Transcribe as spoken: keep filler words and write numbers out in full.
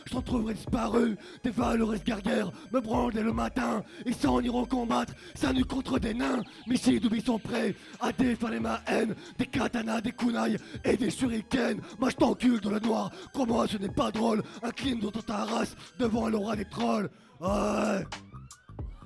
je t'en trouverai disparu. Tes valeureuses guerrières me branlent dès le matin. Ils s'en iront combattre, ça nu contre des nains. Mes shidoubi sont prêts à déferler ma haine. Des katanas, des kunai et des shurikens. Moi je t'encule dans le noir, crois-moi ce n'est pas drôle. Incline dans ta race devant l'aura des trolls. Ouais.